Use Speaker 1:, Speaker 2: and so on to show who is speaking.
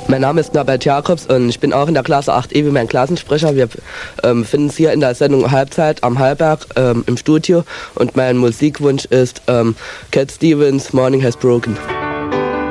Speaker 1: Mein Name ist Norbert Jakobs und ich bin auch in der Klasse 8e wie mein Klassensprecher. Wir befinden uns hier in der Sendung Halbzeit am Hallberg im Studio und mein Musikwunsch ist Cat Stevens, Morning Has Broken.